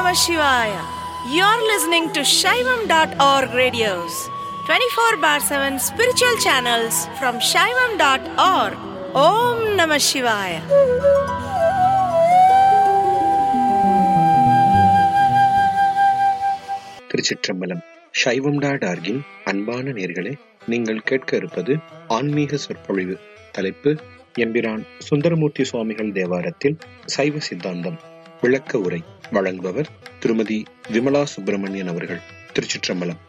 Namah Shivaya. You're listening to Shaivam.org radios, 24/7 spiritual channels from Shaivam.org. Om Namah Shivaya. திருச்சிற்றம்பலம். சைவம்.org-இன் அன்பான நேயர்களே, நீங்கள் கேட்க இருப்பது ஆன்மீக சொற்பொழிவு. தலைப்பு: எம்பிரான் சுந்தரமூர்த்தி சுவாமிகள் தேவாரத்தில் சைவ சித்தாந்தம் விளக்க உரை. வழங்குபவர் திருமதி விமலா சுப்பிரமணியன் அவர்கள். திருச்சிற்றம்பலம்.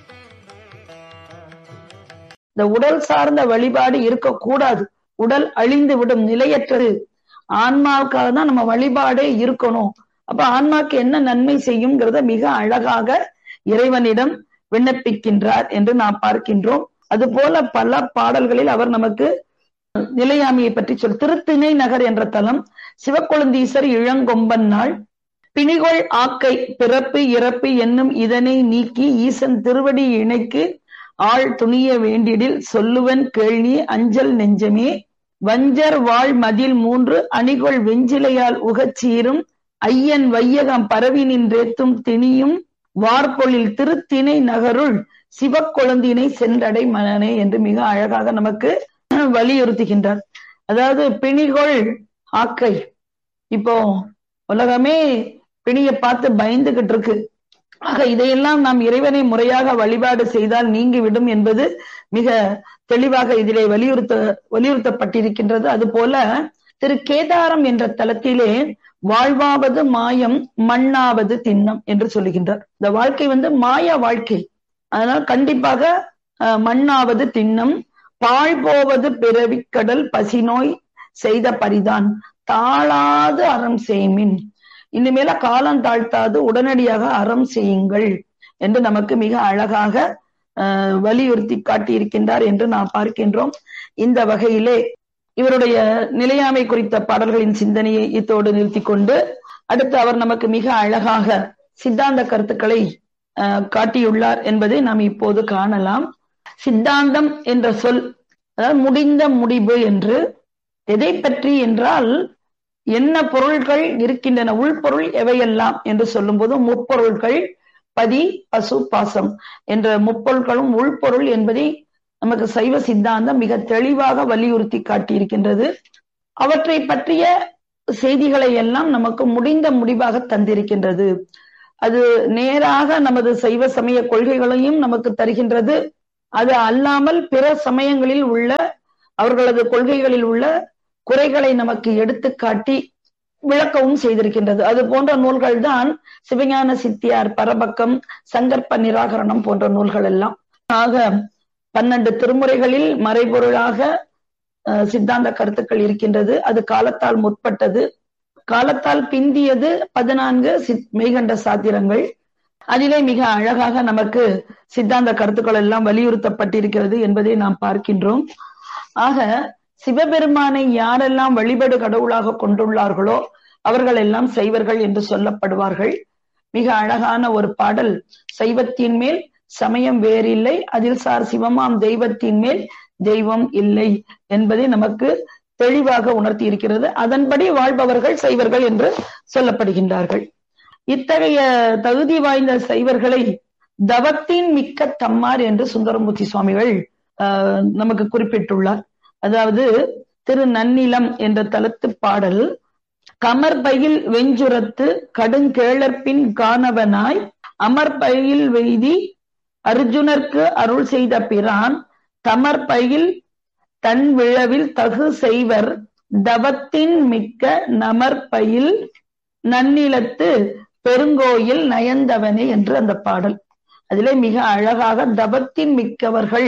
இந்த உடல் சார்ந்த வழிபாடு இருக்கக்கூடாது. உடல் அழிந்து விடும், நிலையற்றது. ஆன்மாவுக்காக தான் நம்ம வழிபாடே இருக்கணும். அப்ப ஆன்மாக்கு என்ன நன்மை செய்யுங்கிறத மிக அழகாக இறைவனிடம் விண்ணப்பிக்கின்றார் என்று நாம் பார்க்கின்றோம். அது போல பல பாடல்களில் அவர் நமக்கு நிலையாமையை பற்றி திருத்திணை நகர் என்ற தலம், சிவக்கொழுந்தீசர் இளங்கொம்பன் நாள், பிணிகொள் ஆக்கை பிறப்பு இறப்பு என்னும் இதனை நீக்கி ஈசன் திருவடி இணைக்கு ஆள் துணிய வேண்டிடில் சொல்லுவன் கேள்வி அஞ்சல் நெஞ்சமே, வஞ்சர் வாழ் மதில் 3 அணிகொள் வெஞ்சிலையால் உகச்சீரும் ஐயன் வையகம் பரவி நின்றேத்தும் திணியும் வார்பொழில் திருத்திணை நகருள் சிவக்கொழுந்தினை சென்றடை மனனே என்று மிக அழகாக நமக்கு வலியுறுத்துகின்றார். அதாவது பிணிகொள் ஆக்கை, இப்போ உலகமே பிணியை பார்த்து பயந்துகிட்டு இருக்கு. ஆக இதையெல்லாம் நாம் இறைவனை முறையாக வழிபாடு செய்தால் நீங்கிவிடும் என்பது மிக தெளிவாக இதிலே வலியுறுத்தப்பட்டிருக்கின்றது. அது போல திரு கேதாரம் என்ற தலத்திலே வாழ்வாவது மாயம் மண்ணாவது திண்ணம் என்று சொல்லுகின்றார். இந்த வாழ்க்கை மாய வாழ்க்கை, அதனால் கண்டிப்பாக மண்ணாவது திண்ணம், பாழ் போவது பிறவி கடல் பசிநோய் செய்த பரிதான் தாழாது அறம் செய்மின், இனிமேல காலம் தாழ்த்தாது உடனடியாக அறம் செய்யுங்கள் என்று நமக்கு மிக அழகாக வலியுறுத்தி காட்டியிருக்கின்றார் என்று நாம் பார்க்கின்றோம். இந்த வகையிலே இவருடைய நிலையாமை குறித்த பாடல்களின் சிந்தனையை இத்தோடு நிறுத்தி கொண்டு அடுத்து அவர் நமக்கு மிக அழகாக சித்தாந்த கருத்துக்களை காட்டியுள்ளார் என்பதை நாம் இப்போது காணலாம். சித்தாந்தம் என்ற சொல், அதாவது முடிந்த முடிவு என்று. எதை பற்றி என்றால் என்ன பொருள்கள் இருக்கின்றன, உள்பொருள் எவையெல்லாம் என்று சொல்லும் போது முப்பொருள்கள் பதி பசு பாசம் என்ற முப்பொருள்களும் உள்பொருள் என்பதை நமக்கு சைவ சித்தாந்தம் மிக தெளிவாக வலியுறுத்தி காட்டியிருக்கின்றது. அவற்றை பற்றிய செய்திகளை எல்லாம் நமக்கு முடிந்த முடிவாக தந்திருக்கின்றது. அது நேராக நமது சைவ சமய கொள்கைகளையும் நமக்கு தருகின்றது. அது அல்லாமல் பிற சமயங்களில் உள்ள அவர்களது கொள்கைகளில் உள்ள குறைகளை நமக்கு எடுத்து காட்டி விளக்கவும் செய்திருக்கின்றது. அது போன்ற நூல்கள் தான் சிவஞான சித்தியார், பரபக்கம், சங்கற்ப நிராகரணம் போன்ற நூல்கள் எல்லாம். ஆக 12 திருமுறைகளில் மறைபொருளாக சித்தாந்த கருத்துக்கள் இருக்கின்றது. அது காலத்தால் முற்பட்டது. காலத்தால் பிந்தியது 14 மெய்கண்ட சாத்திரங்கள். அதிலே மிக அழகாக நமக்கு சித்தாந்த கருத்துக்கள் எல்லாம் வலியுறுத்தப்பட்டிருக்கிறது என்பதை நாம் பார்க்கின்றோம். ஆக சிவபெருமானை யாரெல்லாம் வழிபடு கடவுளாக கொண்டுள்ளார்களோ அவர்கள் எல்லாம் சைவர்கள் என்று சொல்லப்படுவார்கள். மிக அழகான ஒரு பாடல், சைவத்தின் மேல் சமயம் வேறில்லை, அதில் சார் சிவமாம் தெய்வத்தின் மேல் தெய்வம் இல்லை என்பதை நமக்கு தெளிவாக உணர்த்தி இருக்கிறது. அதன்படி வாழ்பவர்கள் சைவர்கள் என்று சொல்லப்படுகின்றார்கள். இத்தகைய தகுதி வாய்ந்த சைவர்களை தவத்தின் மிக்க தம்மார் என்று சுந்தரமூர்த்தி சுவாமிகள் நமக்கு குறிப்பிட்டுள்ளார். அதாவது திரு நன்னிலம் என்ற தலத்து பாடல், கமர்பயில் வெஞ்சுரத்து கடுங்கேளற்பின் காணவனாய் அமர்பயில் வெய்தி அர்ஜுனர்க்கு அருள் செய்த பிரான் தமர்பயில் தன் விழவில் தகு செய்வர் தவத்தின் மிக்க நமர்பயில் நன்னிலத்து பெருங்கோயில் நயந்தவனே என்று அந்த பாடல். அதிலே மிக அழகாக தவத்தின் மிக்கவர்கள்,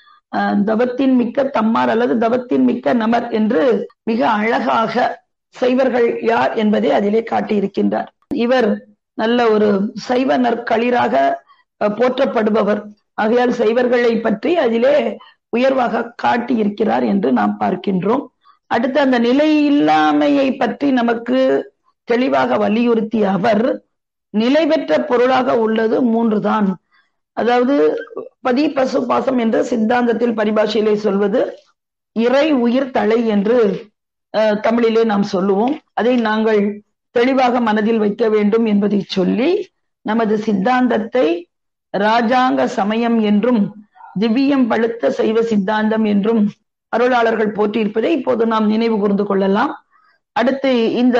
தவத்தின் மிக்க தம்மார் அல்லது தவத்தின் மிக்க நமர் என்று மிக அழகாக சைவர்கள் யார் என்பதை அதிலே காட்டியிருக்கின்றார். இவர் நல்ல ஒரு சைவ நற்களிராக போற்றப்படுபவர். ஆகையால் சைவர்களை பற்றி அதிலே உயர்வாக காட்டியிருக்கிறார் என்று நாம் பார்க்கின்றோம். அடுத்து அந்த நிலையில்லாமையை பற்றி நமக்கு தெளிவாக வலியுறுத்திய அவர், நிலை பெற்ற பொருளாக உள்ளது 3 தான். அதாவது பதி பசு பாசம் என்று சித்தாந்தத்தில் பரிபாஷையிலே சொல்வது இறை உயிர் தலை என்று தமிழிலே நாம் சொல்லுவோம். அதை நாங்கள் தெளிவாக மனதில் வைக்க வேண்டும் என்பதை சொல்லி நமது சித்தாந்தத்தை ராஜாங்க சமயம் என்றும் திவ்யம் பழுத்த சைவ சித்தாந்தம் என்றும் அருளாளர்கள் போற்றியிருப்பதை இப்போது நாம் நினைவு கூர்ந்து கொள்ளலாம். அடுத்து இந்த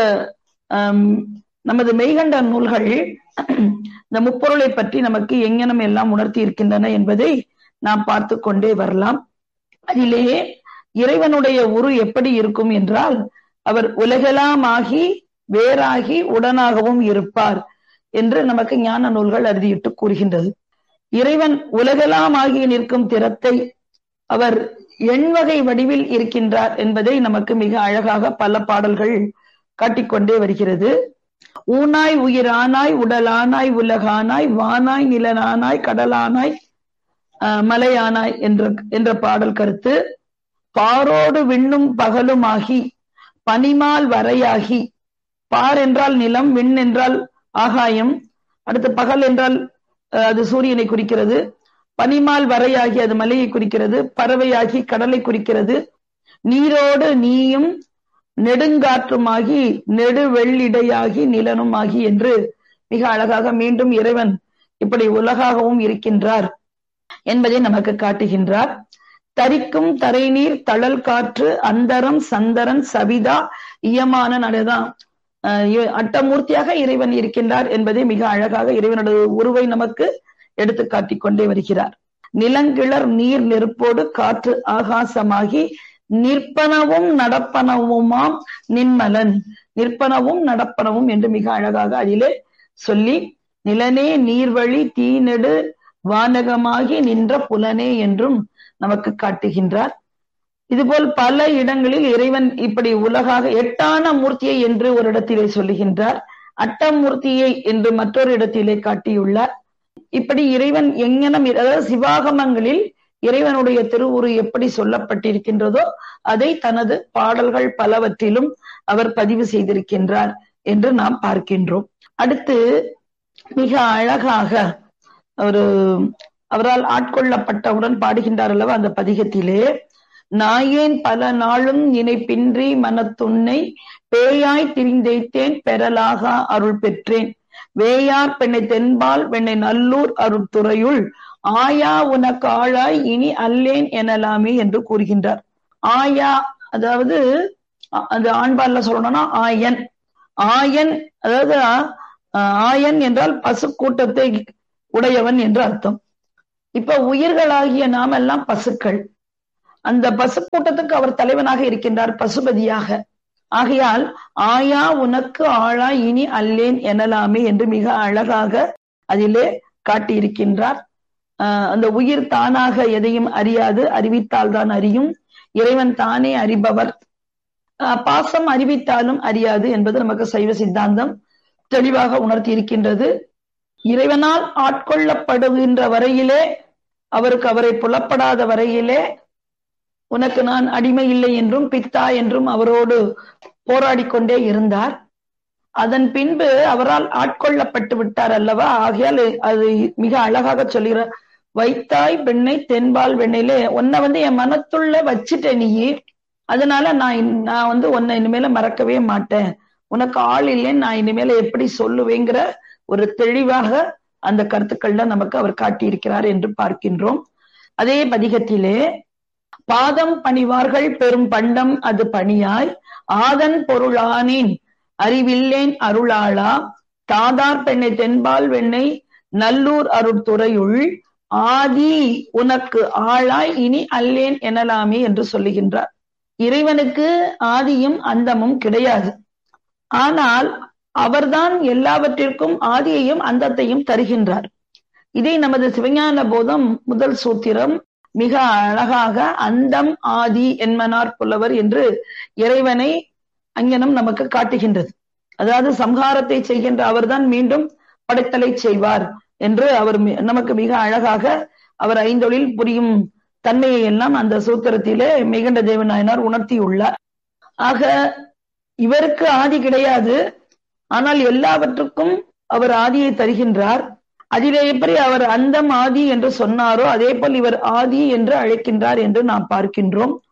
நமது மெய்கண்ட நூல்கள் இந்த முப்பொருளை பற்றி நமக்கு எங்கனம் எல்லாம் உணர்த்தி இருக்கின்றன என்பதை நாம் பார்த்து கொண்டே வரலாம். அதிலேயே இறைவனுடைய உரு எப்படி இருக்கும் என்றால், அவர் உலகெல்லாம் ஆகி வேறாகி உடனாகவும் இருப்பார் என்று நமக்கு ஞான நூல்கள் அறுதியிட்டு கூறுகின்றது. இறைவன் உலகெல்லாம் ஆகி நிற்கும் திறத்தை அவர் எண்வகை வடிவில் இருக்கின்றார் என்பதை நமக்கு மிக அழகாக பல பாடல்கள் காட்டிக்கொண்டே வருகிறது. ஊனாய் உயிரானாய் உடலானாய் உலகானாய் வானாய் நிலனானாய் கடலானாய் மலையானாய் என்ற பாடல் கருத்து, பாரோடு விண்ணும் பகலுமாகி பனிமால் வரையாகி, பார் என்றால் நிலம், விண் என்றால் ஆகாயம், அடுத்து பகல் என்றால் அது சூரியனை குறிக்கிறது, பனிமால் வரையாகி அது மலையை குறிக்கிறது, பறவையாகி கடலை குறிக்கிறது, நீரோடு நீயும் நெடுங்காற்றுமாகி நெடுவெள்ளிடையாகி நிலனுமாகி என்று மிக அழகாக மீண்டும் இறைவன் இப்படி உலகாகவும் இருக்கின்றார் என்பதை நமக்கு காட்டுகின்றார். தரிக்கும் தரைநீர் தழல் காற்று அந்தரம் சந்தரன் சவிதா இயமான நடதான் அட்டமூர்த்தியாக இறைவன் இருக்கின்றார் என்பதை மிக அழகாக இறைவனுடைய உருவை நமக்கு எடுத்து காட்டிக் கொண்டே வருகிறார். நிலங்கிளர் நீர் நெருப்போடு காற்று ஆகாசமாகி நிற்பனவும் நடப்பனவுமாம் நின்மலன், நிற்பனவும் நடப்பனவும் என்று மிக அழகாக அதிலே சொல்லி, நிலனே நீர்வழி தீநெடு வானகமாகி நின்ற புலனே என்றும் நமக்கு காட்டுகின்றார். இதுபோல் பல இடங்களில் இறைவன் இப்படி உலகாக எட்டான மூர்த்தியை என்று ஒரு இடத்திலே சொல்லுகின்றார், அட்டமூர்த்தியை என்று மற்றொரு இடத்திலே காட்டியுள்ளார். இப்படி இறைவன் எங்கனம், அதாவது சிவாகமங்களில் இறைவனுடைய திருவுரு எப்படி சொல்லப்பட்டிருக்கின்றதோ அதை தனது பாடல்கள் பலவற்றிலும் அவர் பதிவு செய்திருக்கின்றார் என்று நாம் பார்க்கின்றோம். அடுத்து மிக அழகாக அவரால் ஆட்கொள்ளப்பட்டவுடன் பாடுகின்றார் அல்லவா அந்த பதிகத்திலே, நாயேன் பல நாளும் நினைப்பின்றி மனத்துன்னை பேயாய் திரிந்தைத்தேன் பெறலாக அருள் பெற்றேன், வேயார் பெண்ணை தென்பால் வெண்ணை நல்லூர் அருட்துறையுள் ஆயா உனக்கு ஆளாய் இனி அல்லேன் எனலாமே என்று கூறுகின்றார். ஆயா அதாவது அது ஆண்பால்ல சொல்லணும்னா ஆயன், ஆயன் அதாவது ஆயன் என்றால் பசு கூட்டத்தை உடையவன் என்று அர்த்தம். இப்ப உயிர்களாகிய நாம் எல்லாம் பசுக்கள், அந்த பசு கூட்டத்துக்கு அவர் தலைவனாக இருக்கின்றார், பசுபதியாக. ஆகையால் ஆயா உனக்கு ஆளாய் இனி அல்லேன் எனலாமே என்று மிக அழகாக அதிலே காட்டியிருக்கின்றார். அந்த உயிர் தானாக எதையும் அறியாது, அறிவித்தால் தான் அறியும். இறைவன் தானே அறிபவர், பாசம் அறிவித்தாலும் அறியாது என்பது நமக்கு சைவ சித்தாந்தம் தெளிவாக உணர்த்தி இருக்கின்றது. இறைவனால் ஆட்கொள்ளப்படுகின்ற வரையிலே, அவரை புலப்படாத வரையிலே உனக்கு நான் அடிமை இல்லை என்றும் பித்தா என்றும் அவரோடு போராடி கொண்டே இருந்தார். அதன் பின்பு அவரால் ஆட்கொள்ளப்பட்டு விட்டார் அல்லவா. ஆகையால் அது மிக அழகாக சொல்லுகிறார், வைத்தாய் பெண்ணை தென்பால் வெண்ணிலே, உன்னை என் மனத்துள்ள வச்சுட்ட நீ, அதனால நான் உன்னை இனிமேல மறக்கவே மாட்டேன், உனக்கு ஆள் இல்லைன்னு நான் இனிமேல எப்படி சொல்லுவேங்கிற ஒரு தெளிவாக அந்த கருத்துக்கள்ல நமக்கு அவர் காட்டியிருக்கிறார் என்று பார்க்கின்றோம். அதே பதிகத்திலே, பாதம் பணிவார்கள் பெரும் பண்டம் அது பணியாய் ஆதன் பொருளானேன் அறிவில்லேன் அருளாளா தாதார் பெண்ணை தென்பால் வெண்ணை நல்லூர் அருட்துறையுள் ஆதி உனக்கு ஆளாய் இனி அல்லேன் எனலாமே என்று சொல்லுகின்றார். இறைவனுக்கு ஆதியும் அந்தமும் கிடையாது, ஆனால் அவர்தான் எல்லாவற்றிற்கும் ஆதியையும் அந்தத்தையும் தருகின்றார். இதை நமது சிவஞான போதம் முதல் சூத்திரம் மிக அழகாக அந்தம் ஆதி என்மனார் புலவர் என்று இறைவனை அங்கனம் நமக்கு காட்டுகின்றது. அதாவது சம்ஹாரத்தை செய்கின்ற அவர்தான் மீண்டும் படைத்தலை செய்வார் என்று அவர் நமக்கு மிக அழகாக அவர் ஐந்தொழில் புரியும் தன்மையை எல்லாம் அந்த சூத்திரத்திலே மெய்கண்ட தேவநாயனார் உணர்த்தியுள்ளார். ஆக இவருக்கு ஆதி கிடையாது, ஆனால் எல்லாவற்றுக்கும் அவர் ஆதியை தருகின்றார். அதிலே எப்படி அவர் அந்தம் ஆதி என்று சொன்னாரோ அதே போல் இவர் ஆதி என்று அழைக்கின்றார் என்று நாம் பார்க்கின்றோம்.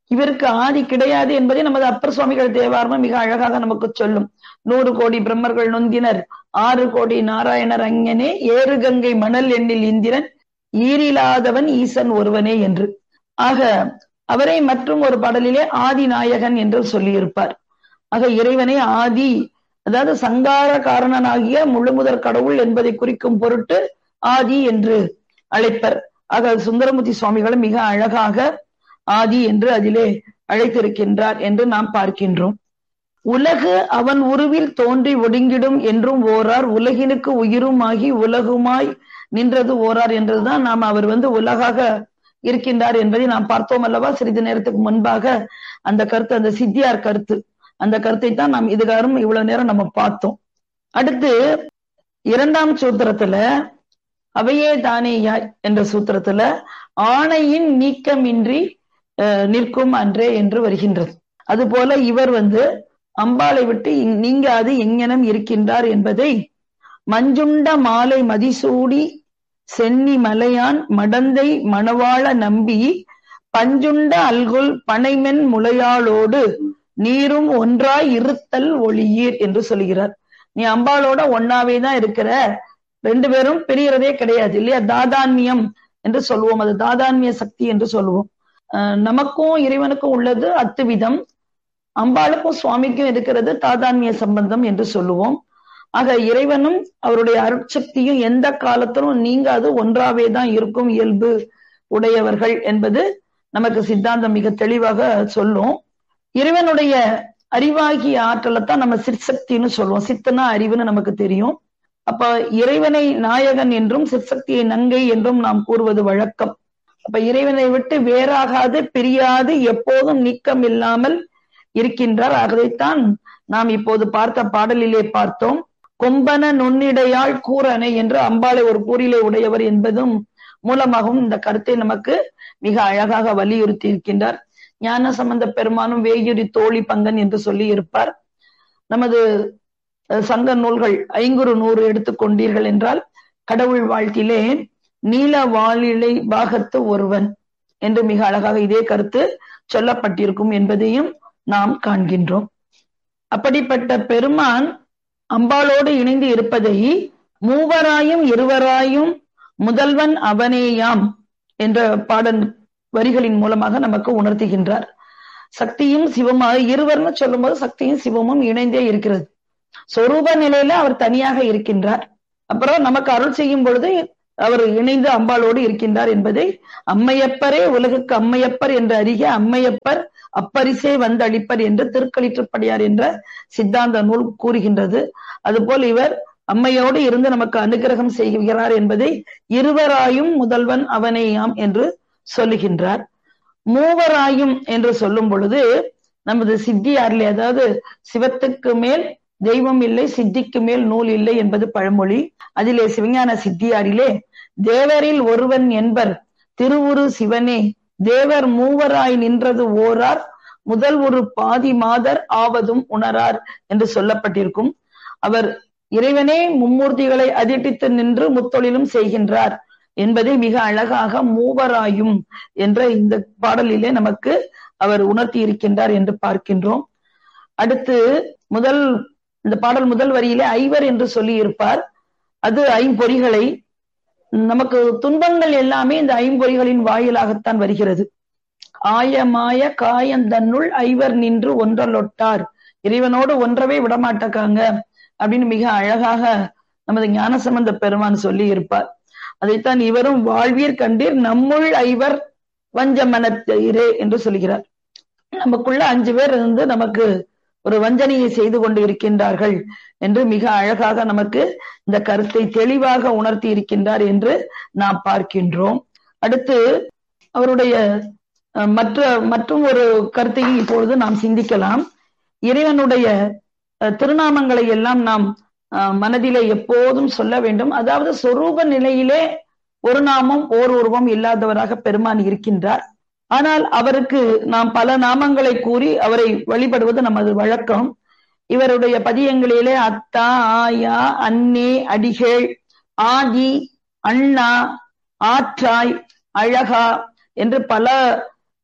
இவருக்கு ஆதி கிடையாது என்பதை நமது அப்பர் சுவாமிகள் தேவாரமும் மிக அழகாக நமக்கு சொல்லும். 100 கோடி பிரம்மர்கள் நொந்தினர் 6 கோடி நாராயணர் அங்கனே, ஏறு கங்கை மணல் எண்ணில் இந்திரன் ஈரிலாதவன் ஈசன் ஒருவனே என்று. ஆக அவரை மற்றும் ஒரு பாடலிலே ஆதி நாயகன் என்று சொல்லியிருப்பார். ஆக இறைவனை ஆதி, அதாவது சங்கார காரணனாகிய முழுமுதற் கடவுள் என்பதை குறிக்கும் பொருட்டு ஆதி என்று அழைப்பர். ஆக சுந்தரமூர்த்தி சுவாமிகளும் மிக அழகாக ஆதி என்று அதிலே அழைத்திருக்கின்றார் என்று நாம் பார்க்கின்றோம். உலகு அவன் உருவில் தோன்றி ஒடுங்கிடும் என்றும் ஓரார், உலகினுக்கு உயிரும் ஆகி உலகுமாய் நின்றது ஓரார் என்றுதான் நாம் அவர் உலகாக இருக்கின்றார் என்பதை நாம் பார்த்தோம் அல்லவா சிறிது நேரத்துக்கு முன்பாக. அந்த கருத்து, அந்த சித்தியார் கருத்து, அந்த கருத்தை தான் நாம் இதுகாரும் இவ்வளவு நேரம் நம்ம பார்த்தோம். அடுத்து 2ஆம் சூத்திரத்துல அவையே தானேயாய் என்ற சூத்திரத்துல ஆணையின் நீக்கமின்றி நிற்கும் அன்றே என்று வருகின்றது. அதுபோல இவர் அம்பாளை விட்டு நீங்காது எங்ஙனம் இருக்கின்றார் என்பதை மஞ்சுண்ட மாலை மதிசூடி சென்னி மலையான் மடந்தை மணவாள நம்பி பஞ்சுண்ட அல்குல் பனைமென் முளையாளோடு நீரும் ஒன்றாய் இருத்தல் ஒளியீர் என்று சொல்கிறார். நீ அம்பாளோட ஒன்னாவே தான் இருக்கிற, 2 பேரும் பிரியறதே கிடையாது இல்லையா? தாதான்மியம் என்று சொல்லுவோம், அது தாதான்மிய சக்தி என்று சொல்லுவோம். நமக்கும் இறைவனுக்கும் உள்ளது அத்துவிதம், அம்பாளுக்கும் சுவாமிக்கும் இருக்கிறது தாதான்மிய சம்பந்தம் என்று சொல்லுவோம். ஆக இறைவனும் அவருடைய அருட்சக்தியும் எந்த காலத்திலும் நீங்காது ஒன்றாவே தான் இருக்கும் இயல்பு உடையவர்கள் என்பது நமக்கு சித்தாந்தம் மிக தெளிவாக சொல்லும். இறைவனுடைய அறிவாகிய ஆற்றலைத்தான் நம்ம சிற்சக்தின்னு சொல்லுவோம். சித்துனா அறிவுன்னு நமக்கு தெரியும். அப்ப இறைவனை நாயகன் என்றும் சிற்சக்தியை நங்கை என்றும் நாம் கூறுவது வழக்கம். அப்ப இறைவனை விட்டு வேறாகாது பிரியாது எப்போதும் நீக்கம் இல்லாமல் இருக்கின்றார். அதைத்தான் நாம் இப்போது பார்த்த பாடலிலே பார்த்தோம். கொம்பன நுண்ணிடையாள் கூரனை என்று அம்பாளை ஒரு கூறிலே உடையவர் என்பதும் மூலமாகவும் இந்த கருத்தை நமக்கு மிக அழகாக வலியுறுத்தி இருக்கின்றார். ஞான சம்பந்த பெருமானும் வேயுரி தோழி பங்கன் என்று சொல்லி இருப்பார். நமது சங்க நூல்கள் 500 எடுத்துக்கொண்டீர்கள் என்றால் கடவுள் வாழ்த்திலே நீல வாழிலை பாகத்து ஒருவன் என்று மிக அழகாக இதே கருத்து சொல்லப்பட்டிருக்கும் என்பதையும் நாம் காண்கின்றோம். அப்படிப்பட்ட பெருமான் அம்பாளோடு இணைந்து இருப்பதை மூவராயும் இருவராயும் முதல்வன் அவனேயாம் என்ற பாடல் வரிகளின் மூலமாக நமக்கு உணர்த்துகின்றார். சக்தியும் சிவமாக இருவர்னு சொல்லும் போது சக்தியும் சிவமும் இணைந்தே இருக்கிறது. சொரூப நிலையில அவர் தனியாக இருக்கின்றார். அப்புறம் நமக்கு அருள் செய்யும் பொழுது அவர் இணைந்து அம்பாளோடு இருக்கின்றார் என்பதை அம்மையப்பரே உலகுக்கு அம்மையப்பர் என்று அறிக அம்மையப்பர் அப்பரிசே வந்தளிப்பர் என்று திருக்களிற்றுப்படியார் என்ற சித்தாந்த நூல் கூறுகின்றது. அதுபோல் இவர் அம்மையோடு இருந்து நமக்கு அனுகிரகம் செய்கிறார் என்பதை இருவராயும் முதல்வன் அவனேயாம் என்று சொல்லுகின்றார். மூவராயும் என்று சொல்லும் பொழுது நமது சித்தியாரிலே, அதாவது சிவத்துக்கு மேல் தெய்வம் இல்லை, சித்திக்கு மேல் நூல் இல்லை என்பது பழமொழி. அதிலே சிவஞான சித்தியாரிலே தேவரில் ஒருவன் என்பர் திருவுரு சிவனே தேவர் மூவராய் நின்றது ஓரார் முதல் ஒரு பாதி மாதர் ஆவதும் உணரார் என்று சொல்லப்பட்டிருக்கும். அவர் இறைவனே மும்மூர்த்திகளை அதிட்டித்து நின்று முத்தொழிலும் செய்கின்றார் என்பதை மிக அழகாக மூவராயும் என்ற இந்த பாடலிலே நமக்கு அவர் உணர்த்தி இருக்கின்றார் என்று பார்க்கின்றோம். அடுத்து இந்த பாடல் முதல் வரியிலே ஐவர் என்று சொல்லி இருப்பார். அது ஐம்பொறிகளை, நமக்கு துன்பங்கள் எல்லாமே இந்த ஐம்பொறிகளின் வாயிலாகத்தான் வருகிறது. ஆயமாய காயந்தன்னுள் ஐவர் நின்று ஒன்றலொட்டார், இறைவனோடு ஒன்றவே விடமாட்டக்காங்க அப்படின்னு மிக அழகாக நமது ஞானசம்பந்த பெருமான் சொல்லி இருப்பார். அதைத்தான் இவரும் வாழ்வீர் கண்டீர் நம்முள் ஐவர் வஞ்சமனத்தீரே என்று சொல்கிறார். நமக்குள்ள 5 பேர் இருந்து நமக்கு ஒரு வஞ்சனையை செய்து கொண்டு இருக்கின்றார்கள் என்று மிக அழகாக நமக்கு இந்த கருத்தை தெளிவாக உணர்த்தி இருக்கின்றார் என்று நாம் பார்க்கின்றோம். அடுத்து அவருடைய மற்றும் ஒரு கருத்தையும் இப்பொழுது நாம் சிந்திக்கலாம். இறைவனுடைய திருநாமங்களை எல்லாம் நாம் மனதிலே எப்போதும் சொல்ல வேண்டும். அதாவது சொரூப நிலையிலே ஒரு நாமம் ஓர் உருவம் இல்லாதவராக பெருமான் இருக்கின்றார். ஆனால் அவருக்கு நாம் பல நாமங்களை கூறி அவரை வழிபடுவது நமது வழக்கம். இவருடைய பதியங்களிலே அத்தா, ஆயா, அன்னே, அடிகள், ஆதி, அண்ணா, ஆற்றாய், அழகா என்று பல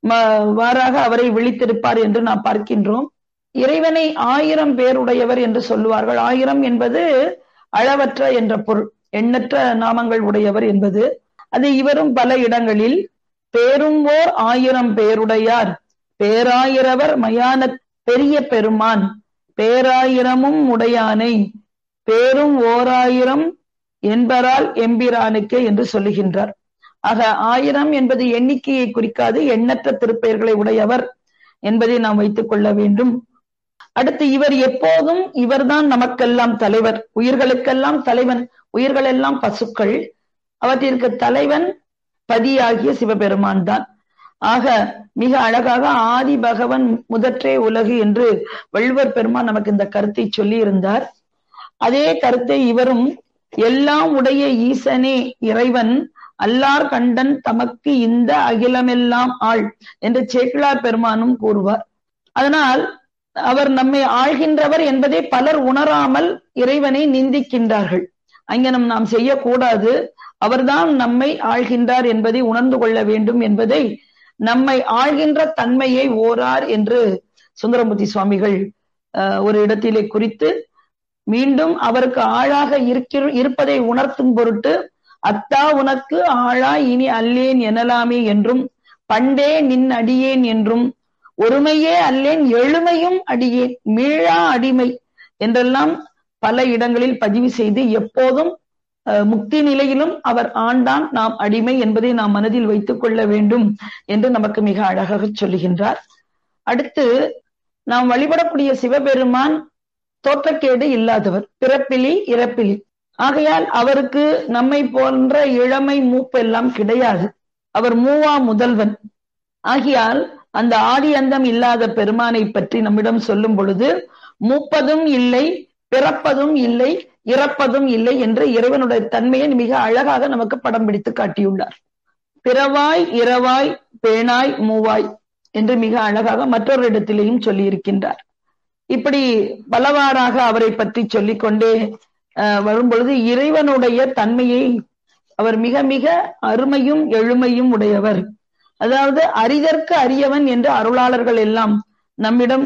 வாராக அவரை விழித்திருப்பார் என்று நாம் பார்க்கின்றோம். இறைவனை 1000 பேருடையவர் என்று சொல்லுவார்கள். 1000 என்பது அளவற்ற என்ற பொருள், எண்ணற்ற நாமங்கள் உடையவர் என்பது. அது இவரும் பல இடங்களில் பேரும் ஓர் 1000 பேருடையார், பேராயிரவர் மயான பெரிய பெருமான், பேராயிரமும் உடையானை, பேரும் 1000 என்பரால் எம்பிரானுக்கே என்று சொல்லுகின்றார். ஆக 1000 என்பது எண்ணிக்கையை குறிக்காது, எண்ணற்ற திருப்பெயர்களை உடையவர் என்பதை நாம் வைத்துக் கொள்ள வேண்டும். அடுத்து இவர் எப்போதும் இவர்தான் நமக்கெல்லாம் தலைவர், உயிர்களுக்கெல்லாம் தலைவன். உயிர்கள் எல்லாம் பசுக்கள், அவற்றிற்கு தலைவன் பதியாகிய சிவபெருமான் தான். ஆக மிக அழகாக ஆதி பகவன் முதற்றே உலகு என்று வள்ளுவர் பெருமான் நமக்கு இந்த கருத்தை சொல்லி இருந்தார். அதே கருத்தை இவரும் எல்லாம் உடைய ஈசனே இறைவன் அல்லார் கண்டன் தமக்கு இந்த அகிலமெல்லாம் ஆள் என்று சேக்கிழார் பெருமானும் கூறுவார். அதனால் அவர் நம்மை ஆள்கின்றவர் என்பதை பலர் உணராமல் இறைவனை நிந்திக்கின்றார்கள். அங்கனம் நாம் செய்யக்கூடாது, அவர்தான் நம்மை ஆள்கின்றார் என்பதை உணர்ந்து கொள்ள வேண்டும் என்பதை, நம்மை ஆள்கின்ற தன்மையை ஓரார் என்று சுந்தரமூர்த்தி சுவாமிகள் ஒரு இடத்திலே குறித்து, மீண்டும் அவருக்கு ஆளாக இருப்பதை உணர்த்தும் பொருட்டு, அத்தா உனக்கு ஆளா இனி அல்லேன் எனலாமே என்றும், பண்டே நின் அடியேன் என்றும், ஒருமையே அல்லேன் எழுமையும் அடியேன், மீளா அடிமை என்றெல்லாம் பல இடங்களில் பதிவு செய்து, எப்போதும் முக்தி நிலையிலும் அவர் ஆண்டான், நாம் அடிமை என்பதை நாம் மனதில் வைத்துக் கொள்ள வேண்டும் என்று நமக்கு மிக அழகாக சொல்லுகின்றார். அடுத்து நாம் வழிபடக்கூடிய சிவபெருமான் தோற்றக்கேடு இல்லாதவர், பிறப்பிலி இறப்பிலி. ஆகையால் அவருக்கு நம்மை போன்ற இளமை மூப்பு எல்லாம் கிடையாது. அவர் மூவா முதல்வன். ஆகையால் அந்த ஆதி அந்தம் இல்லாத பெருமானை பற்றி நம்மிடம் சொல்லும் பொழுது, மூப்பதும் இல்லை, பிறப்பதும் இல்லை, இறப்பதும் இல்லை என்ற இறைவனுடைய தன்மையை மிக அழகாக நமக்கு படம் பிடித்து காட்டியுள்ளார். பிறவாய் இரவாய் பேணாய் மூவாய் என்று மிக அழகாக மற்றொரு இடத்திலேயும் சொல்லி இருக்கின்றார். இப்படி பலவாறாக அவரை பற்றி சொல்லிக் கொண்டே வரும் பொழுது இறைவனுடைய தன்மையை, அவர் மிக மிக அருமையும் எழுமையும் உடையவர். அதாவது அரிதற்கு அரியவன் என்று அருளாளர்கள் எல்லாம் நம்மிடம்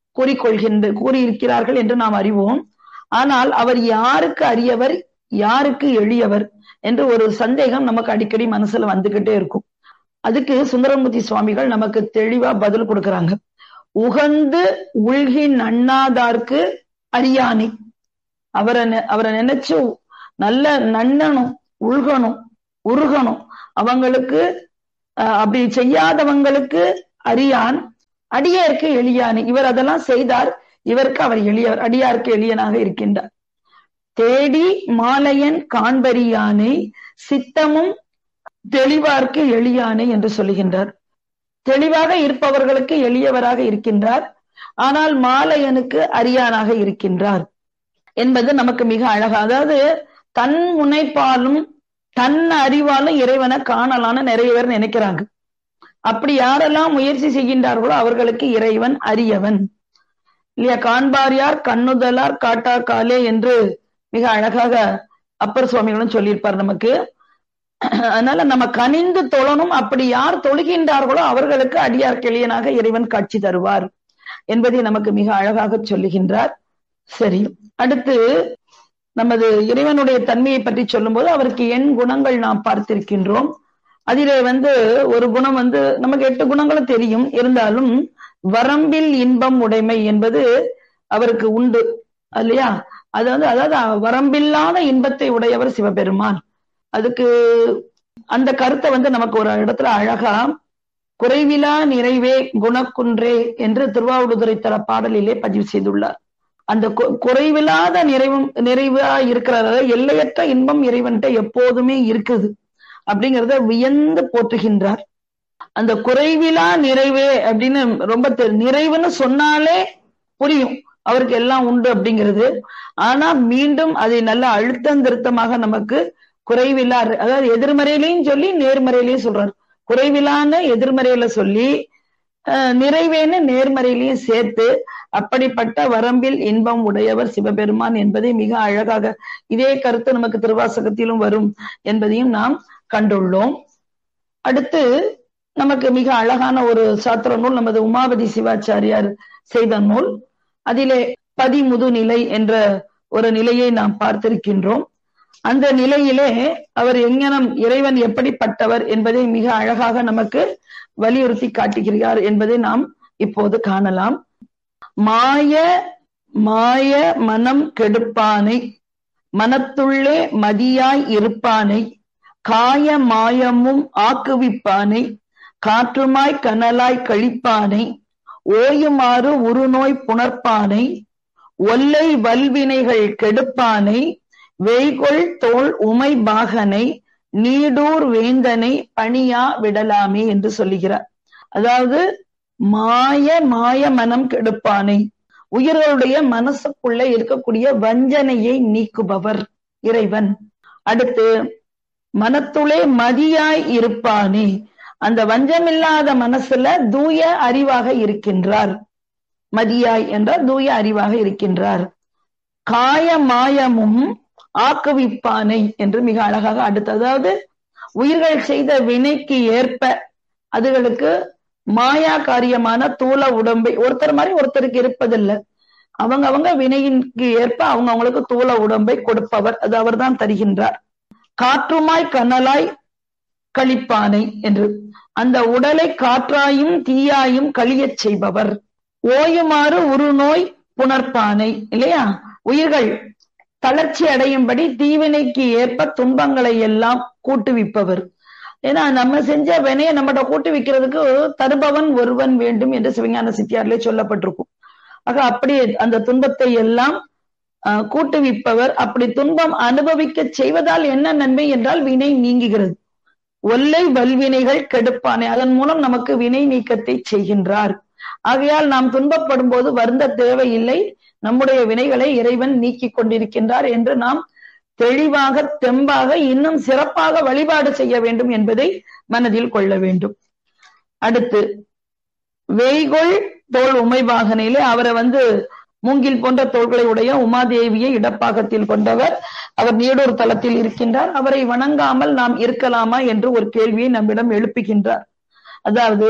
கூறியிருக்கிறார்கள் என்று நாம் அறிவோம். ஆனால் அவர் யாருக்கு அரியவர், யாருக்கு எளியவர் என்று ஒரு சந்தேகம் நமக்கு அடிக்கடி மனசுல வந்துகிட்டே இருக்கும். அதுக்கு சுந்தரமூர்த்தி சுவாமிகள் நமக்கு தெளிவா பதில் கொடுக்கறாங்க. உகந்து உள்கின் அண்ணாதார்க்கு அரியானை. அவரை நினைச்சு நல்ல நன்னணும், உள்கணும், உருகணும். அவங்களுக்கு அப்படி செய்யாதவங்களுக்கு அரியான், அடியாருக்கு எளியானை. இவர் அதெல்லாம் செய்தார், இவருக்கு அவர் எளியவர், அடியாருக்கு எளியனாக இருக்கின்றார். தேடி மாலையன் காண்பரியானை, சித்தமும் தெளிவார்க்கு எளியானை என்று சொல்லுகின்றார். தெளிவாக இருப்பவர்களுக்கு எளியவராக இருக்கின்றார், ஆனால் மாலையனுக்கு அரியானாக இருக்கின்றார் என்பது நமக்கு மிக அழகா. அதாவது தன் முனைப்பாலும் தன் அறிவாலும் இறைவனை காணலான்னு நிறைய பேர் நினைக்கிறாங்க. அப்படி யாரெல்லாம் முயற்சி செய்கின்றார்களோ அவர்களுக்கு இறைவன் அரியவன் இல்லையா. காண்பார் யார் கண்ணுதலார் காட்டா காலே என்று மிக அழகாக அப்பர் சுவாமிகளும் சொல்லியிருப்பார் நமக்கு. அதனால நம்ம கனிந்து தொழணும். அப்படி யார் தொழுகின்றார்களோ அவர்களுக்கு அடியார் கிளியனாக இறைவன் காட்சி தருவார் என்பதை நமக்கு மிக அழகாக சொல்லுகின்றார். சரி, அடுத்து நமது இறைவனுடைய தன்மையை பற்றி சொல்லும் போது அவருக்கு எண் குணங்கள் நாம் பார்த்திருக்கின்றோம். அதிலே ஒரு குணம் நமக்கு 8 குணங்களும் தெரியும். இருந்தாலும் வரம்பில் இன்பம் உடைமை என்பது அவருக்கு உண்டு இல்லையா. அதாவது வரம்பில்லாத இன்பத்தை உடையவர் சிவபெருமான். அதுக்கு அந்த கருத்தை நமக்கு ஒரு இடத்துல அழகா குறைவிலா நிறைவே குணக்குன்றே என்று திருவாவடுதுறை தர பாடலிலே பதிவு செய்துள்ளார். அந்த குறைவில்லாத நிறைவா இருக்கிறத, எல்லையற்ற இன்பம் இறைவன்கிட்ட எப்போதுமே இருக்குது அப்படிங்கிறத வியந்து போற்றுகின்றார். அந்த குறைவிலா நிறைவே அப்படின்னு ரொம்ப நிறைவுன்னு சொன்னாலே புரியும் அவருக்கு எல்லாம் உண்டு அப்படிங்கிறது. ஆனா மீண்டும் அதை நல்ல அழுத்தம் திருத்தமாக நமக்கு குறைவிலா, அதாவது எதிர்மறையிலையும் சொல்லி நேர்மறையிலையும் சொல்றாரு. குறைவிலான்னு எதிர்மறையில சொல்லி நிறைவேன்னு நேர்மறையிலையும் சேர்த்து அப்படிப்பட்ட வரம்பில் இன்பம் உடையவர் சிவபெருமான் என்பதை மிக அழகாக, இதே கருத்து நமக்கு திருவாசகத்திலும் வரும் என்பதையும் நாம் கண்டுள்ளோம். அடுத்து நமக்கு மிக அழகான ஒரு சாத்திர நூல் நமது உமாபதி சிவாச்சாரியார் செய்த நூல். அதிலே பதிமுது நிலை என்ற ஒரு நிலையை நாம் பார்த்திருக்கின்றோம். அந்த நிலையிலே அவர் எங்கனம் இறைவன் எப்படிப்பட்டவர் என்பதை மிக அழகாக நமக்கு வலியுறுத்தி காட்டுகிறார் என்பதை நாம் இப்போது காணலாம். மாய மாய மனம் கெடுப்பானை, மனத்துள்ளே மதியாய் இருப்பானை, காய மாயமும் ஆக்குவிப்பானை, காற்றுமாய் கனலாய் கழிப்பானை, ஓயுமாறு உருநோய் புணர்ப்பானை, ஒல்லை வல்வினைகள் கெடுப்பானை, வேய்கொள் தோள் உமை பாகனை, நீடூர் வேந்தனை பணியா விடலாமே என்று சொல்லுகிறார். அதாவது மாய மாய மனம் கெடுப்பானை, உயிர்களுடைய மனசுக்குள்ள இருக்கக்கூடிய வஞ்சனையை நீக்குபவர் இறைவன். அடுத்து மனத்துளே மதியாய் இருப்பானே, அந்த வஞ்சமில்லாத மனசுல தூய அறிவாக இருக்கின்றார். மதியாய் என்றால் தூய அறிவாக இருக்கின்றார். காய மாயமும் ஆக்குவிப்பானை என்று மிக அழகாக அடுத்து, அதாவது உயிர்கள் செய்த வினைக்கு ஏற்ப அதுகளுக்கு மாயா காரியமான தூல உடம்பை, ஒருத்தர் மாதிரி ஒருத்தருக்கு இருப்பதில்லை, அவங்க வினையிற்கு ஏற்ப அவங்களுக்கு தூல உடம்பை கொடுப்பவர், அது அவர் தான் தருகின்றார். காற்றுமாய் கனலாய் கழிப்பானை என்று அந்த உடலை காற்றாயும் தீயாயும் கழியச் செய்பவர். ஓயுமாறு உருநோய் புணர்ப்பானை, இல்லையா, உயிர்கள் தளர்ச்சி அடையும்படி தீவினைக்கு ஏற்ப துன்பங்களை எல்லாம் கூட்டுவிப்பவர். ஏன்னா நம்ம செஞ்ச வினையை நம்மகிட்ட கூட்டுவிக்கிறதுக்கு தருபவன் ஒருவன் வேண்டும் என்று சிவஞான சித்தியாரிலே சொல்லப்பட்டிருக்கும். ஆக அப்படி அந்த துன்பத்தை எல்லாம் கூட்டுவிப்பவர். அப்படி துன்பம் அனுபவிக்க செய்வதால் என்ன நன்மை என்றால் வினை நீங்குகிறது. ஒல்லை வல்வினைகள் கெடுப்பானே, அதன் மூலம் நமக்கு வினை நீக்கத்தை செய்கின்றார். ஆகையால் நாம் துன்பப்படும் போது வருந்த தேவையில்லை, நம்முடைய வினைகளை இறைவன் நீக்கி கொண்டிருக்கின்றார் என்று நாம் தெளிவாக தெம்பாக இன்னும் சிறப்பாக வழிபாடு செய்ய வேண்டும் என்பதை மனதில் கொள்ள வேண்டும். அடுத்து வேய்கொள் தோள் உமைபாகனிலே அவரை மூங்கில் போன்ற தோள்களை உடைய உமாதேவியை இடப்பாகத்தில் கொண்டவர். அவர் நீடூர் தலத்தில் இருக்கின்றார். அவரை வணங்காமல் நாம் இருக்கலாமா என்று ஒரு கேள்வியை நம்மிடம் எழுப்புகின்றார். அதாவது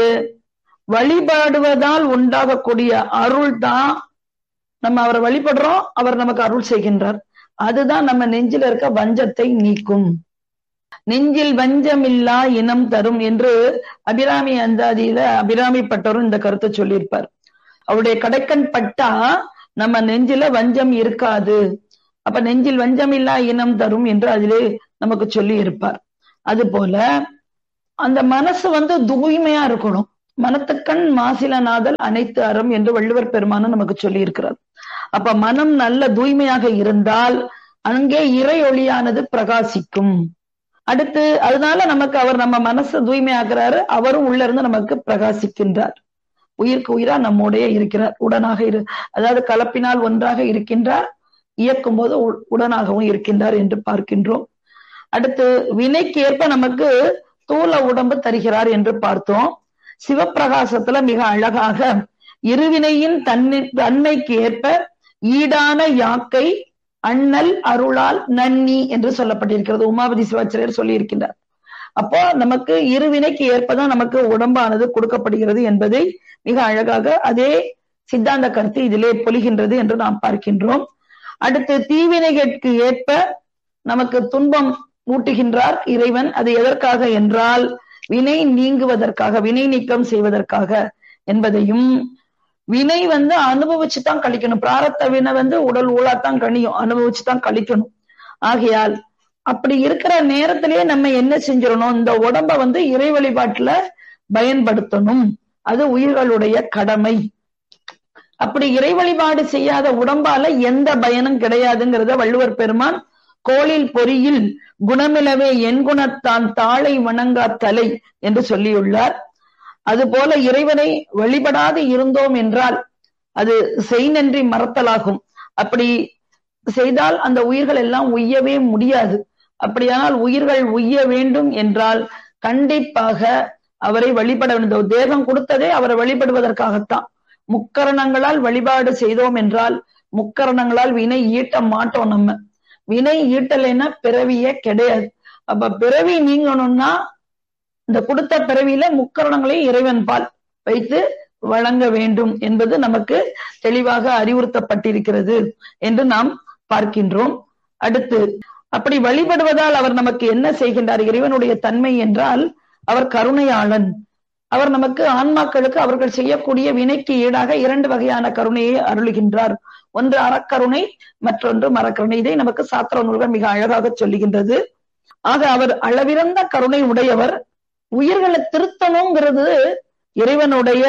வழிபாடுவதால் உண்டாகக்கூடிய அருள் தான், நம்ம அவரை வழிபடுறோம், அவர் நமக்கு அருள் செய்கின்றார். அதுதான் நம்ம நெஞ்சில் இருக்க வஞ்சத்தை நீக்கும். நெஞ்சில் வஞ்சமில்லா இனம் தரும் என்று அபிராமி அந்தாதியில அபிராமி பட்டரும் இந்த கருத்தை சொல்லியிருப்பார். அவருடைய கடைக்கண் பட்டா நம்ம நெஞ்சில வஞ்சம் இருக்காது. அப்ப நெஞ்சில் வஞ்சமில்லா இனம் தரும் என்று அதிலே நமக்கு சொல்லி இருப்பார். அது போல அந்த மனசு தூய்மையா இருக்கணும். மனத்துக்கண் மாசிலநாதல் அனைத்து அறம் என்று வள்ளுவர் பெருமானும் நமக்கு சொல்லி இருக்கிறார். அப்ப மனம் நல்ல தூய்மையாக இருந்தால் அங்கே இறை ஒளியானது பிரகாசிக்கும். அடுத்து அதனால நமக்கு அவர் நம்ம மனசை தூய்மையாக்குறாரு, அவரும் உள்ள இருந்து நமக்கு பிரகாசிக்கின்றார். உயிருக்கு உயிரா நம்முடைய இருக்கிறார், உடனாக அதாவது கலப்பினால் ஒன்றாக இருக்கின்றார், இயக்கும் போது உடனாகவும் இருக்கின்றார் என்று பார்க்கின்றோம். அடுத்து வினைக்கு ஏற்ப நமக்கு தூல உடம்பு தருகிறார் என்று பார்த்தோம். சிவப்பிரகாசத்துல மிக அழகாக இருவினையின் தன்மைக்கு ஏற்ப ஈடான யாக்கை அண்ணல் அருளால் நன்னி என்று சொல்லப்பட்டிருக்கிறது. உமாபதி சிவாச்சாரியர் சொல்லி இருக்கின்றார். அப்போ நமக்கு இருவினைக்கு ஏற்பதான் நமக்கு உடம்பானது கொடுக்கப்படுகிறது என்பதை மிக அழகாக அதே சித்தாந்த கருத்து இதிலே பொலிகின்றது என்று நாம் பார்க்கின்றோம். அடுத்து தீவினைகளுக்கு ஏற்ப நமக்கு துன்பம் ஊட்டுகின்றார் இறைவன். அது எதற்காக என்றால் வினை நீங்குவதற்காக, வினை நீக்கம் செய்வதற்காக என்பதையும், வினை அனுபவிச்சுதான் கழிக்கணும். பிராரத்த வினை உடல் ஊழாத்தான் கணியும், அனுபவிச்சுதான் கழிக்கணும். ஆகையால் அப்படி இருக்கிற நேரத்திலேயே நம்ம என்ன செஞ்சிடணும், இந்த உடம்ப இறை வழிபாட்டுல பயன்படுத்தணும். அது உயிர்களுடைய கடமை. அப்படி இறை வழிபாடு செய்யாத உடம்பால எந்த பயனும் கிடையாதுங்கிறத வள்ளுவர் பெருமான் கோளில் பொறியில் குணமிலவே என் குணத்தான் தாளை வணங்கா தலை என்று சொல்லியுள்ளார். அதுபோல இறைவனை வழிபடாது இருந்தோம் என்றால் அது செய்நன்றி மறத்தலாகும். அப்படி செய்தால் அந்த உயிர்கள் எல்லாம் உய்யவே முடியாது. அப்படியானால் உயிர்கள் உய்ய வேண்டும் என்றால் கண்டிப்பாக அவரை வழிபட வேண்டும். தேவம் கொடுத்ததே அவரை வழிபடுவதற்காகத்தான். முக்கரணங்களால் வழிபாடு செய்தோம் என்றால் முக்கரணங்களால் வினை ஈட்ட மாட்டோம். நம்ம வினை ஈட்டலைன்னா பிறவியே கிடையாது. அப்ப பிறவி நீங்கணும்னா இந்த கொடுத்த பிறவியில முக்கரணங்களையும் இறைவன் பால் வைத்து வழங்க வேண்டும் என்பது நமக்கு தெளிவாக அறிவுறுத்தப்பட்டிருக்கிறது என்று நாம் பார்க்கின்றோம். அடுத்து, அப்படி வழிபடுவதால் அவர் நமக்கு என்ன செய்கின்றார்? இறைவனுடைய தன்மை என்றால் அவர் கருணையாளன். அவர் நமக்கு ஆன்மாக்களுக்கு அவர்கள் செய்யக்கூடிய வினைக்கு ஈடாக 2 வகையான கருணையை அருளுகின்றார். ஒன்று அறக்கருணை, மற்றொன்று மரக்கருணை. இதை நமக்கு சாத்திர நூல்கள் மிக அழகாக சொல்லுகின்றது. ஆக அவர் அளவிறந்த கருணை உடையவர். உயிர்களை திருத்தணுங்கிறது இறைவனுடைய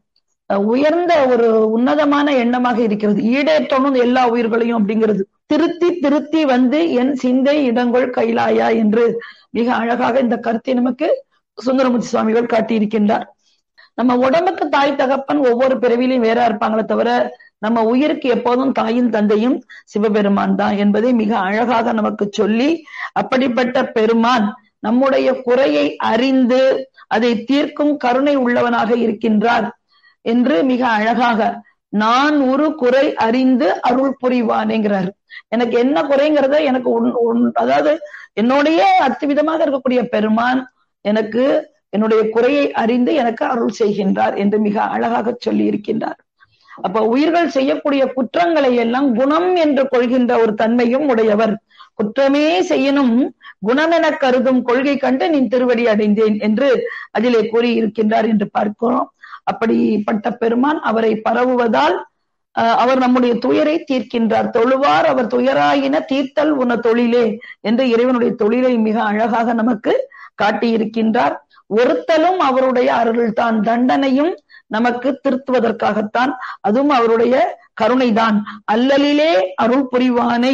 உயர்ந்த ஒரு உன்னதமான எண்ணமாக இருக்கிறது. ஈடேற்றணும் எல்லா உயிர்களையும் அப்படிங்கிறது. திருத்தி திருத்தி வந்து என் சிந்தை இடங்கொள் கைலாயா என்று மிக அழகாக இந்த கருத்தை நமக்கு சுந்தரமூர்த்தி சுவாமிகள் காட்டியிருக்கின்றார். நம்ம உடம்புக்கு தாய் தகப்பன் ஒவ்வொரு பிறவிலையும் வேற இருப்பாங்களே தவிர நம்ம உயிருக்கு எப்போதும் தாயும் தந்தையும் சிவபெருமான் தான் என்பதை மிக அழகாக நமக்கு சொல்லி, அப்படிப்பட்ட பெருமான் நம்முடைய குறையை அறிந்து அதை தீர்க்கும் கருணை உள்ளவனாக இருக்கின்றார் என்று மிக அழகாக நான் ஒரு குறை அறிந்து அருள் புரிவானேங்கிறார். எனக்கு என்ன குறைங்கிறத எனக்கு அதாவது என்னுடைய அத்துவிதமாக இருக்கக்கூடிய பெருமான் எனக்கு என்னுடைய குறையை அறிந்து எனக்கு அருள் செய்கின்றார் என்று மிக அழகாக சொல்லி இருக்கின்றார். அப்ப உயிர்கள் செய்யக்கூடிய குற்றங்களை எல்லாம் குணம் என்று கொள்கின்ற ஒரு தன்மையும் உடையவர். குற்றமே செய்யணும் குணம் என கருதும் கொள்கை கண்டு நீ திருவடி அடைந்தேன் என்று அதிலே கூறியிருக்கின்றார் என்று பார்க்கிறோம். அப்படிப்பட்ட பெருமான் அவரை பரவுவதால் அவர் நம்முடைய துயரை தீர்க்கின்றார். தொழுவார் அவர் துயராயின தீர்த்தல் உன தொழிலே என்று இறைவனுடைய தொழிலை மிக அழகாக நமக்கு காட்டியிருக்கின்றார். ஒருத்தலும் அவருடைய அருள்தான், தண்டனையும் நமக்கு திருத்துவதற்காகத்தான், அதுவும் அவருடைய கருணைதான். அல்லலிலே அருள் புரிவானை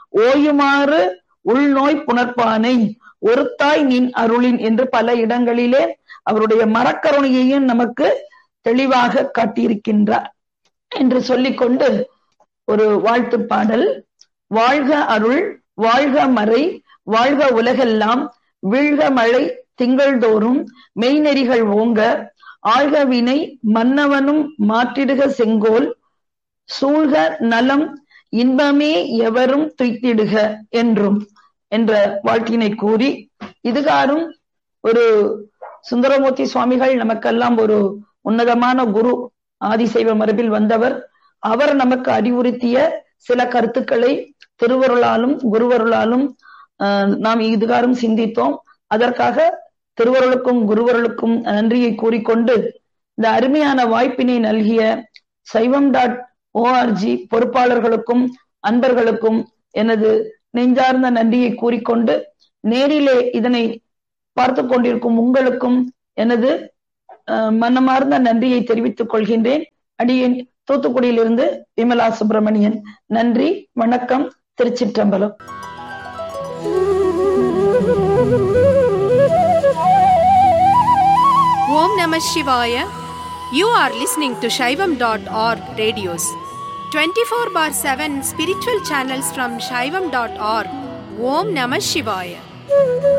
ஓயுமாறு உள்நோய் புணர்ப்பானை ஒருத்தாய் நின் அருளின் என்று பல இடங்களிலே அவருடைய மரக்கருணையையும் நமக்கு தெளிவாக காட்டியிருக்கின்றார் என்று சொல்லிக்கொண்டு ஒரு வாழ்த்து பாடல். வாழ்க அருள், வாழ்க மறை, வாழ்க உலகெல்லாம், வீழ்க மழை திங்கள்தோறும் மெய்நெறிகள் ஓங்க, ஆழ்க வினை மன்னவனும் மாற்றிடுக செங்கோல், சூழ்க நலம் இன்பமே எவரும் துய்த்திடுக என்றும் என்ற வாழ்த்தினை கூறி, இதுகாரும் ஒரு சுந்தரமூர்த்தி சுவாமிகள் நமக்கெல்லாம் ஒரு உன்னதமான குரு, ஆதிசைவ மரபில் வந்தவர். அவர் நமக்கு அறிவுறுத்திய சில கருத்துக்களை திருவருளாலும் குருவருளாலும் நாம் இதுகாரும் சிந்தித்தோம். அதற்காக திருவருளுக்கும் குருவருளுக்கும் நன்றியை கூறிக்கொண்டு இந்த அருமையான வாய்ப்பினை நல்கிய saivam.org பொறுப்பாளர்களுக்கும் அன்பர்களுக்கும் எனது நெஞ்சார்ந்த நன்றியை கூறிக்கொண்டு, நேரிலே இதனை பார்த்து கொண்டிருக்கும் உங்களுக்கும் எனது மனமார்ந்த நன்றியை தெரிவித்துக் கொள்கின்றேன். அடியேன் தூத்துக்குடியிலிருந்து விமலா சுப்பிரமணியன். நன்றி, வணக்கம், திருச்சிற்றம்பலம். Om Namah Shivaya. You are listening to Shaivam.org radios. 24/7 spiritual channels from Shaivam.org. Om Namah Shivaya.